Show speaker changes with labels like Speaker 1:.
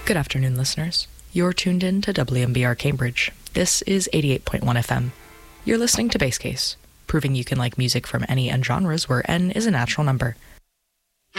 Speaker 1: Good afternoon, listeners. You're tuned in to WMBR Cambridge. This is 88.1 FM. You're listening to Bass Case, proving you can like music from any N genres where N is a natural number.